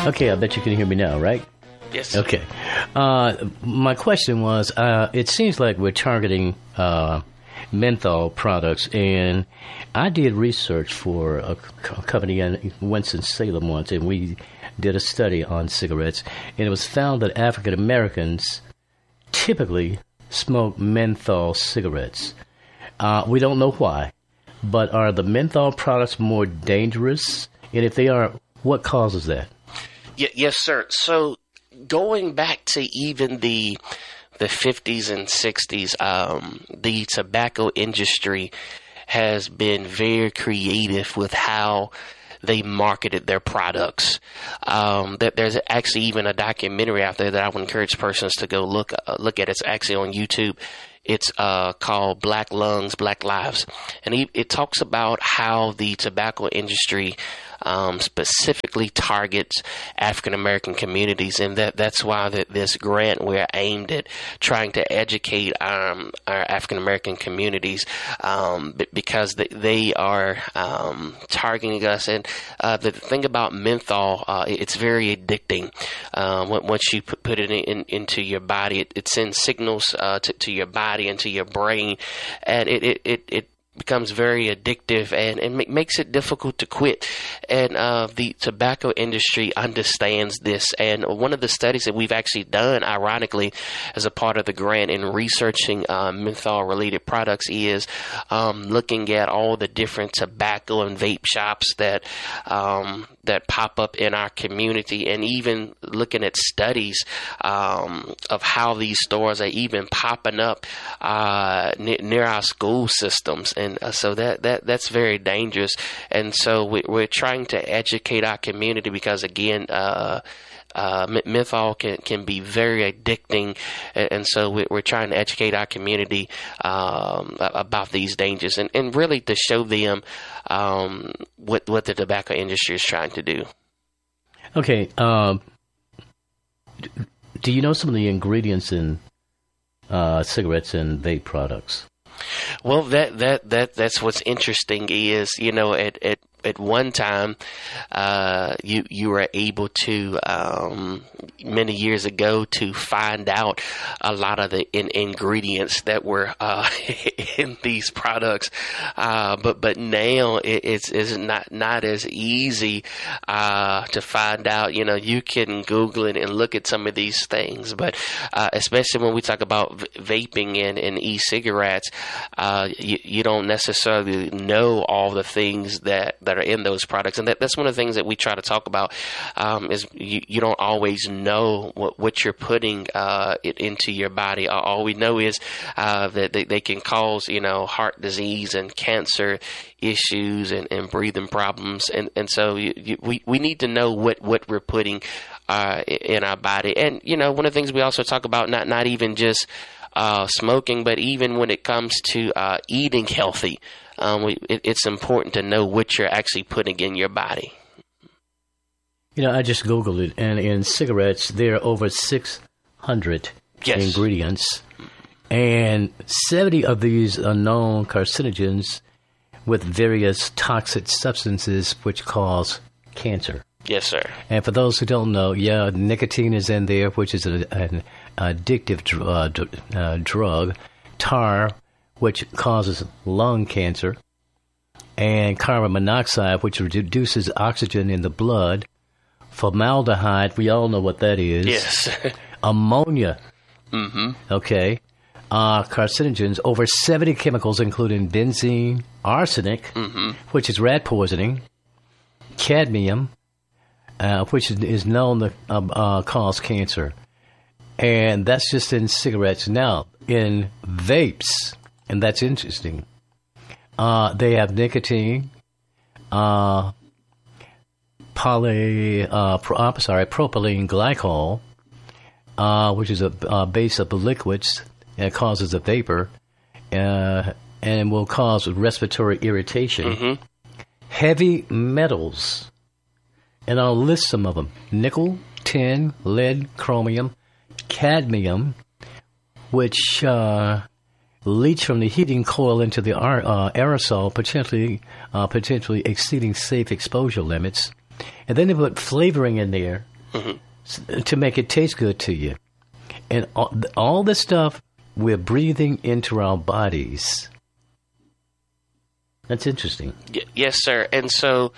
Okay, I bet you can hear me now, right? Yes. Okay. My question was, it seems like we're targeting menthol products, and I did research for a company in Winston-Salem once, and we did a study on cigarettes, and it was found that African Americans typically smoke menthol cigarettes. We don't know why, but are the menthol products more dangerous? And if they are, what causes that? Yes, sir. So going back to even the 50s and 60s, the tobacco industry has been very creative with how they marketed their products. That there's actually even a documentary out there that I would encourage persons to go look at. It's actually on YouTube. It's called Black Lungs, Black Lives. And it talks about how the tobacco industry specifically targets African American communities, and that's why this grant we're aimed at trying to educate our African American communities, because they are targeting us. And the thing about menthol, it's very addicting. Once you put it into your body, it sends signals to your body and to your brain, and it becomes very addictive and makes it difficult to quit. And the tobacco industry understands this. And one of the studies that we've actually done, ironically, as a part of the grant in researching menthol-related products is looking at all the different tobacco and vape shops that pop up in our community, and even looking at studies of how these stores are even popping up near our school systems. And so that's very dangerous. And so we're trying to educate our community, because again, menthol can be very addicting, and so we're trying to educate our community about these dangers, and really to show them what the tobacco industry is trying to do. Okay, do you know some of the ingredients in cigarettes and vape products? Well, that's what's interesting is, at one time, you were able to, many years ago, to find out a lot of the ingredients that were in these products, but now it's not as easy to find out. You can Google it and look at some of these things, but especially when we talk about vaping and e-cigarettes, you don't necessarily know all the things that are in those products. And that's one of the things that we try to talk about, is you don't always know what you're putting into your body. All we know is that they can cause, heart disease and cancer issues and breathing problems. And so we need to know what we're putting in our body. And, one of the things we also talk about, not even just smoking, but even when it comes to eating healthy, it's important to know what you're actually putting in your body. I just Googled it, and in cigarettes, there are over 600 ingredients, and 70 of these are known carcinogens with various toxic substances which cause cancer. Yes, sir. And for those who don't know, nicotine is in there, which is an addictive drug. Tar, which causes lung cancer. And carbon monoxide, which reduces oxygen in the blood. Formaldehyde, we all know what that is. Yes. Ammonia. Mm-hmm. Okay. Carcinogens, over 70 chemicals, including benzene, arsenic, which is rat poisoning, cadmium, which is known to cause cancer. And that's just in cigarettes. Now, in vapes, and that's interesting, they have nicotine, propylene glycol, which is a base of the liquids, and it causes a vapor, and will cause respiratory irritation. Heavy metals, and I'll list some of them: nickel, tin, lead, chromium, cadmium, which leach from the heating coil into the aerosol, potentially exceeding safe exposure limits. And then they put flavoring in there to make it taste good to you. And all this stuff we're breathing into our bodies. That's interesting. Yes, sir. And so,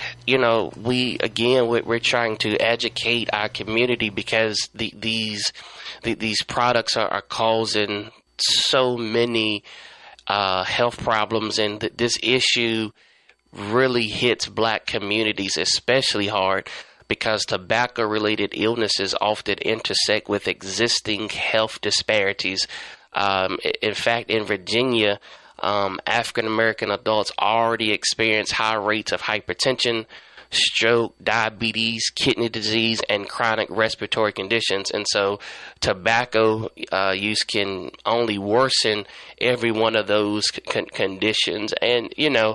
we're trying to educate our community because these products are causing so many health problems, and this issue really hits black communities especially hard because tobacco-related illnesses often intersect with existing health disparities. In fact, in Virginia, African-American adults already experience high rates of hypertension, stroke, diabetes, kidney disease, and chronic respiratory conditions. And so tobacco use can only worsen every one of those conditions. And,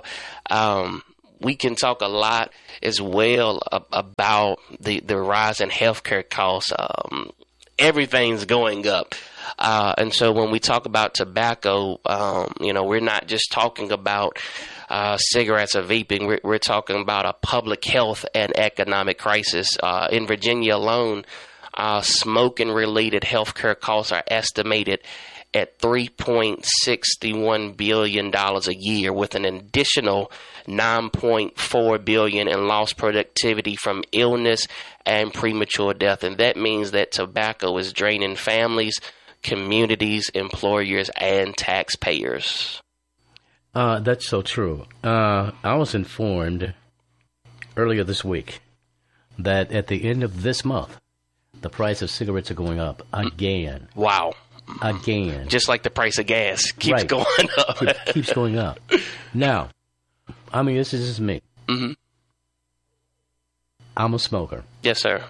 we can talk a lot as well about the rise in healthcare costs. Everything's going up. And so when we talk about tobacco, we're not just talking about cigarettes or vaping. We're talking about a public health and economic crisis. In Virginia alone, smoking-related healthcare costs are estimated at $3.61 billion a year, with an additional $9.4 billion in lost productivity from illness and premature death. And that means that tobacco is draining families, communities, employers, and taxpayers. That's so true. I was informed earlier this week that at the end of this month, the price of cigarettes are going up again. Wow. Again. Just like the price of gas keeps going up. Keeps going up. Now, this is just me. Mm-hmm. I'm a smoker. Yes, sir.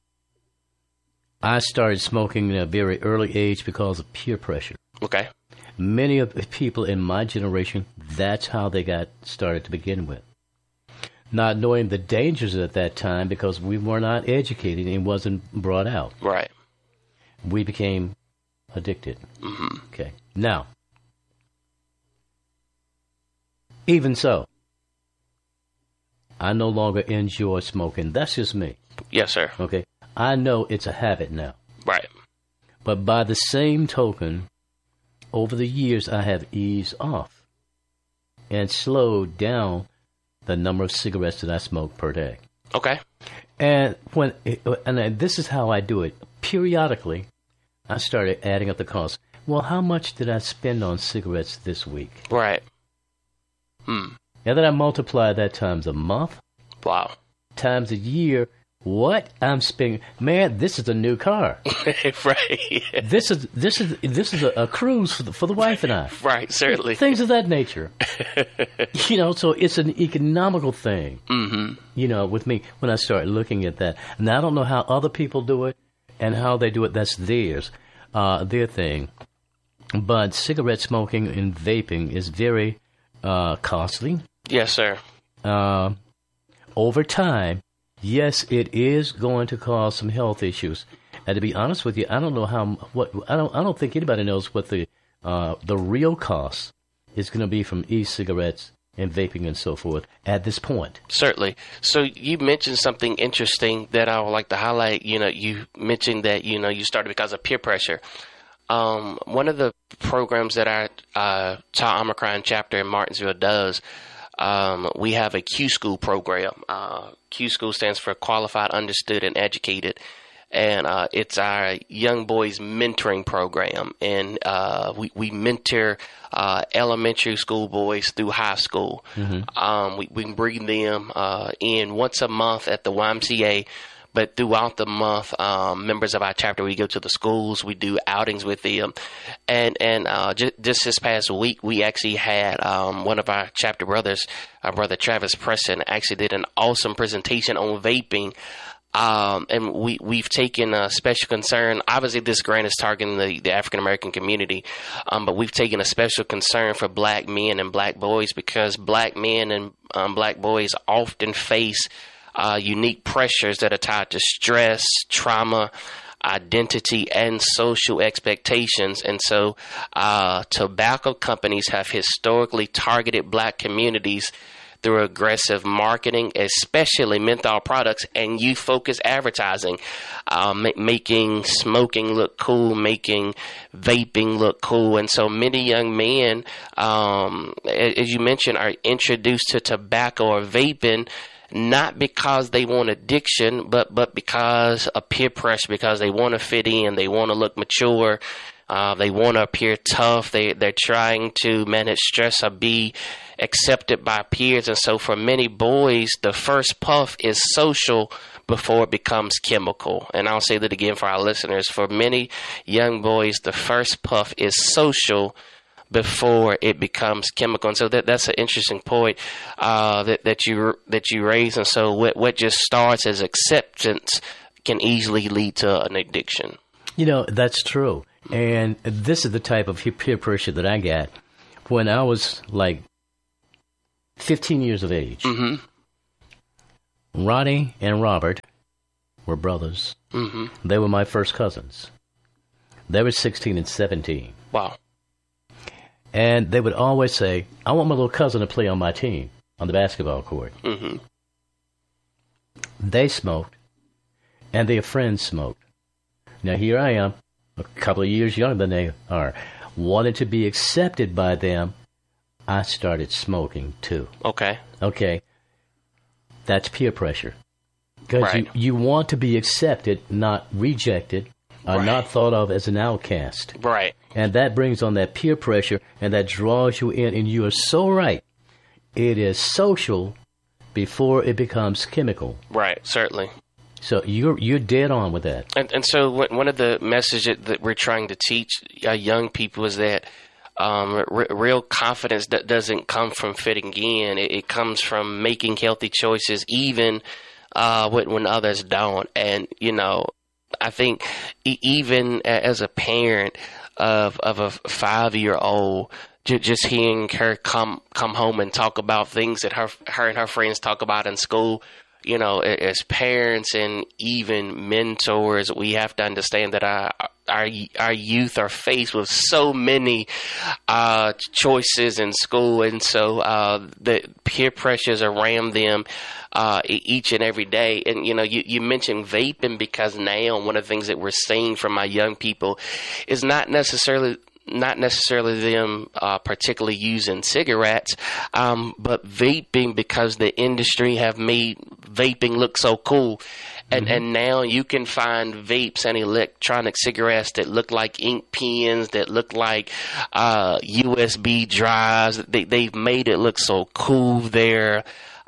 I started smoking at a very early age because of peer pressure. Okay. Many of the people in my generation, that's how they got started to begin with. Not knowing the dangers at that time because we were not educated and wasn't brought out. Right. We became addicted. Mm-hmm. Okay. Now, even so, I no longer enjoy smoking. That's just me. Yes, sir. Okay. I know it's a habit now. Right. But by the same token, over the years, I have eased off and slowed down the number of cigarettes that I smoke per day. Okay. And this is how I do it. Periodically, I started adding up the cost. Well, how much did I spend on cigarettes this week? Right. Now that I multiply that times a month, wow, times a year, what I'm spending, man, this is a new car. Right. This is a cruise for the wife and I. Right, certainly. Things of that nature. So it's an economical thing. Mm-hmm. With me when I start looking at that. And I don't know how other people do it and how they do it. That's theirs, their thing. But cigarette smoking and vaping is very costly. Yes, sir. Over time, yes, it is going to cause some health issues. And to be honest with you, I don't know I don't think anybody knows what the real cost is going to be from e-cigarettes and vaping and so forth at this point. Certainly. So you mentioned something interesting that I would like to highlight. You mentioned that, you started because of peer pressure. One of the programs that our Tau Omicron chapter in Martinsville does, we have a Q School program. Q School stands for Qualified, Understood, and Educated. And it's our young boys mentoring program. And we mentor elementary school boys through high school. Mm-hmm. We can bring them in once a month at the YMCA. But throughout the month, members of our chapter, we go to the schools, we do outings with them. And just this past week, we actually had one of our chapter brothers, our brother Travis Preston, actually did an awesome presentation on vaping. And we've taken a special concern. Obviously, this grant is targeting the African-American community, but we've taken a special concern for black men and black boys because black men and black boys often face unique pressures that are tied to stress, trauma, identity, and social expectations. And so tobacco companies have historically targeted black communities through aggressive marketing, especially menthol products and youth-focused advertising, making smoking look cool, making vaping look cool. And so many young men, as you mentioned, are introduced to tobacco or vaping not because they want addiction, but because of peer pressure, because they want to fit in, they want to look mature, they want to appear tough, they're trying to manage stress or be accepted by peers. And so for many boys, the first puff is social before it becomes chemical. And I'll say that again for our listeners. For many young boys, the first puff is social before it becomes chemical. And so that's an interesting point that you raise. And so what just starts as acceptance can easily lead to an addiction. You know, that's true. And this is the type of peer pressure that I got when I was like 15 years of age. Mm-hmm. Ronnie and Robert were brothers. Mm-hmm. They were my first cousins. They were 16 and 17. Wow. And they would always say, I want my little cousin to play on my team on the basketball court. Mm-hmm. They smoked, and their friends smoked. Now, here I am, a couple of years younger than they are. Wanted to be accepted by them, I started smoking, too. Okay. That's peer pressure. Because right. you want to be accepted, not rejected, or right. not thought of as an outcast. Right. And that brings on that peer pressure, and that draws you in. And you are so right. It is social before it becomes chemical. Right, certainly. So you're dead on with that. And so one of the messages that we're trying to teach young people is that real confidence that doesn't come from fitting in. It comes from making healthy choices, even when others don't. And, you know, I think even as a parent of a 5-year-old, just hearing her come home and talk about things that her and her friends talk about in school, you know, as parents and even mentors, we have to understand that our youth are faced with so many choices in school, and so the peer pressures around them each and every day. And you know, you mentioned vaping, because now one of the things that we're seeing from my young people is not necessarily them particularly using cigarettes, but vaping, because the industry have made vaping look so cool. And now you can find vapes and electronic cigarettes that look like ink pens, that look like USB drives. They've made it look so cool there.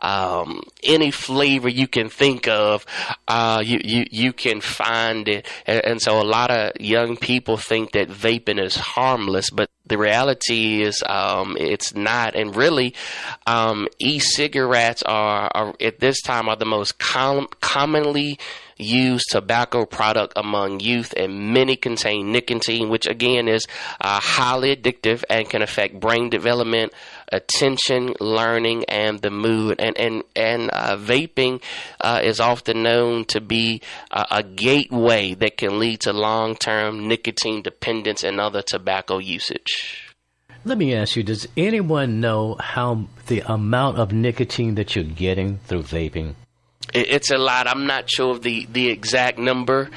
Any flavor you can think of, you can find it. And so a lot of young people think that vaping is harmless, but the reality is, it's not. And really, e-cigarettes are at this time are the most commonly used tobacco product among youth, and many contain nicotine, which again is highly addictive and can affect brain development, attention, learning, and the mood. And vaping is often known to be a gateway that can lead to long-term nicotine dependence and other tobacco usage. Let me ask you, does anyone know how the amount of nicotine that you're getting through vaping? It's a lot. I'm not sure of the exact number.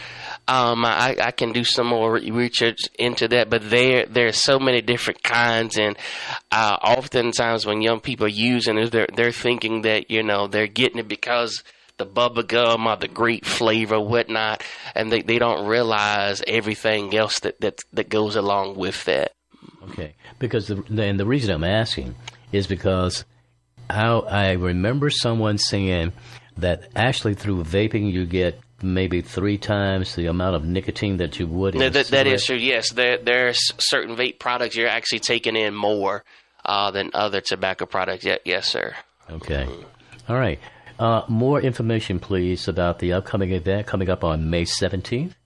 I can do some more research into that, but there are so many different kinds, and oftentimes when young people are using it, they're thinking that, you know, they're getting it because the bubble gum or the grape flavor, whatnot, and they don't realize everything else that goes along with that. Okay, because the reason I'm asking is because I remember someone saying that actually through vaping you get maybe 3 times the amount of nicotine that you would in a cigarette. That is true, yes. There are certain vape products you're actually taking in more than other tobacco products. Yes, sir. Okay. All right. More information, please, about the upcoming event coming up on May 17th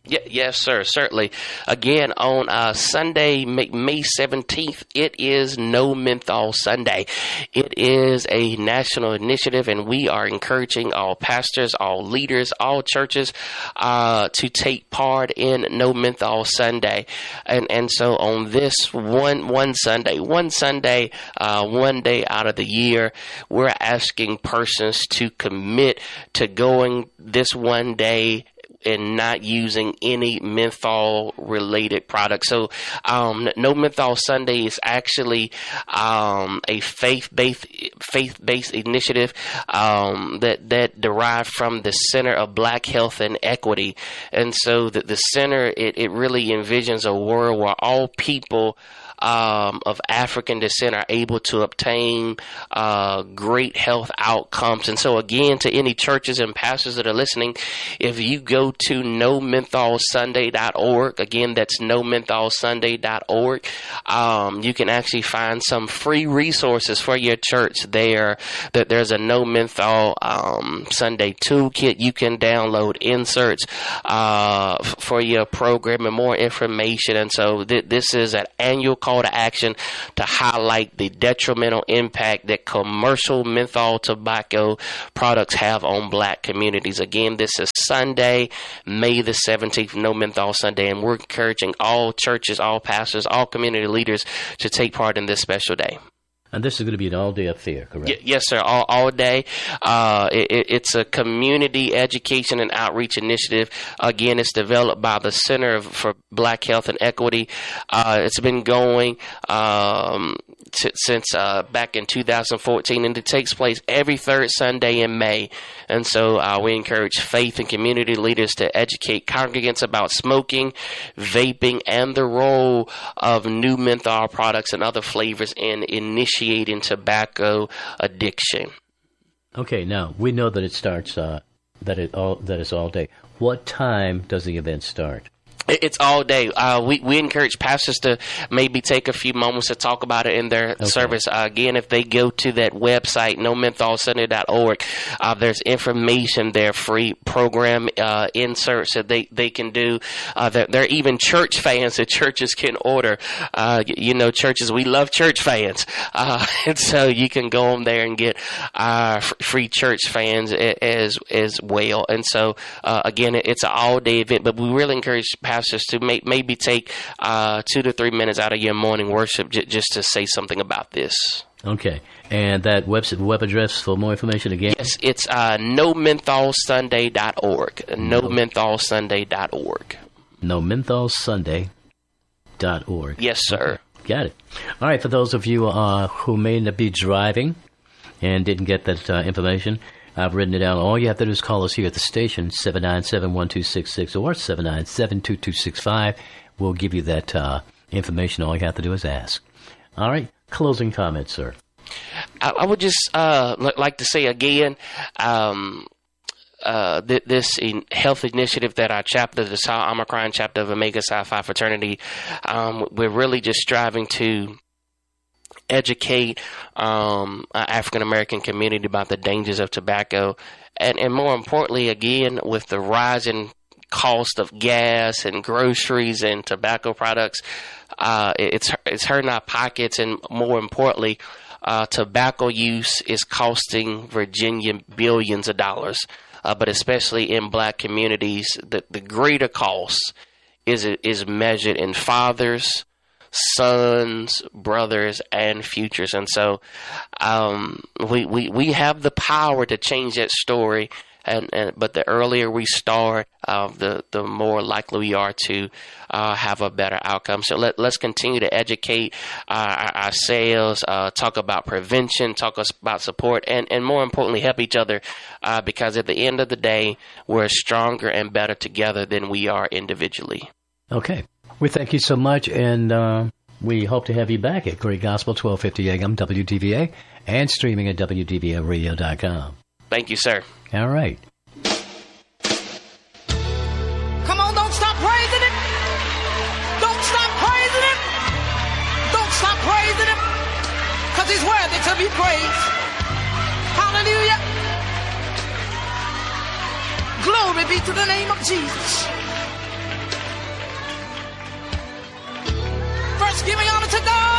Yes, sir. Certainly. Again, on Sunday, May 17th, it is No Menthol Sunday. It is a national initiative, and we are encouraging all pastors, all leaders, all churches to take part in No Menthol Sunday. And so on this one Sunday, one day out of the year, we're asking persons to commit to going this one day and not using any menthol related products. So No Menthol Sunday is actually a faith-based initiative that derived from the Center of Black Health and Equity. And so the center, it really envisions a world where all people of African descent are able to obtain great health outcomes. And so again, to any churches and pastors that are listening, if you go to nomentholsunday.org, again, that's nomentholsunday.org, you can actually find some free resources for your church there. That there's a No Menthol Sunday toolkit. You can download inserts for your program and more information. And so this is an annual call to action to highlight the detrimental impact that commercial menthol tobacco products have on Black communities. Again, this is Sunday, May the 17th, No Menthol Sunday, and we're encouraging all churches, all pastors, all community leaders to take part in this special day. And this is going to be an all-day affair, correct? Yes, sir, all day. It's a community education and outreach initiative. Again, it's developed by the Center for Black Health and Equity. It's been going since back in 2014, and it takes place every third Sunday in May. And so we encourage faith and community leaders to educate congregants about smoking, vaping, and the role of new menthol products and other flavors in initiating tobacco addiction. Okay, now we know that it starts that it's all day. What time does the event start? It's all day. We encourage pastors to maybe take a few moments to talk about it in their service. Again, if they go to that website, nomentholsunday.org, there's information there, free program inserts that they can do. There are even church fans that churches can order. Churches, we love church fans. And so you can go on there and get free church fans as well. And so, again, it's an all-day event, but we really encourage pastors to maybe take 2 to 3 minutes out of your morning worship just to say something about this. Okay. And that web address for more information again? Yes, it's nomentholsunday.org. Nomentholsunday.org. Nomentholsunday.org. Yes, sir. Okay. Got it. All right. For those of you who may not be driving and didn't get that information, I've written it down. All you have to do is call us here at the station, 797-1266 or 797-2265. We'll give you that information. All you have to do is ask. All right. Closing comments, sir. I would just like to say again, this health initiative that our chapter, the Psi Omicron chapter of Omega Psi Phi Fraternity, we're really just striving to educate African American community about the dangers of tobacco, and more importantly, again, with the rising cost of gas and groceries and tobacco products, it's hurting our pockets, and more importantly, tobacco use is costing Virginia billions of dollars, but especially in Black communities, the greater cost is measured in fathers, sons, brothers, and futures. And so we have the power to change that story, but the earlier we start, the more likely we are to have a better outcome. So let's continue to educate ourselves, talk about prevention, talk about support, and more importantly, help each other, because at the end of the day, we're stronger and better together than we are individually. Okay. We thank you so much, and we hope to have you back at Great Gospel, 1250 AM WDVA, and streaming at WDVAradio.com. Thank you, sir. All right. Come on, don't stop praising Him. Don't stop praising Him. Don't stop praising Him, because He's worthy to be praised. Hallelujah. Glory be to the name of Jesus. Just giving honor to God,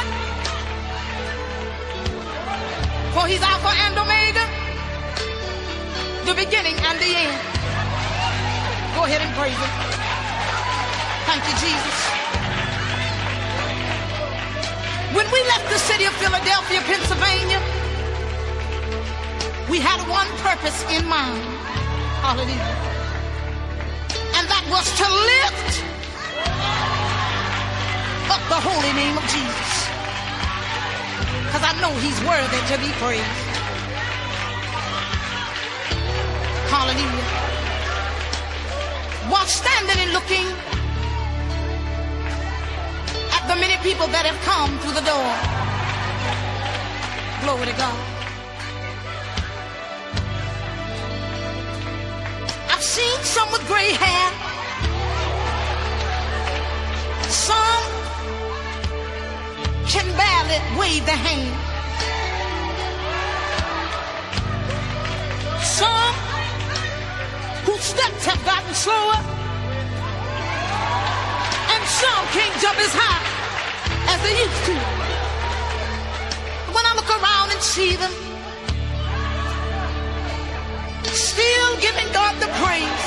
for he's Alpha and Omega, the beginning and the end. Go ahead and praise him. Thank you, Jesus. When we left the city of Philadelphia, Pennsylvania, we had one purpose in mind. Hallelujah. And that was to lift up the holy name of Jesus. Because I know he's worthy to be praised. Hallelujah. While standing and looking at the many people that have come through the door, glory to God, I've seen some with gray hair, some can barely wave their hand, some whose steps have gotten slower, and some can't jump as high as they used to. When I look around and see them still giving God the praise,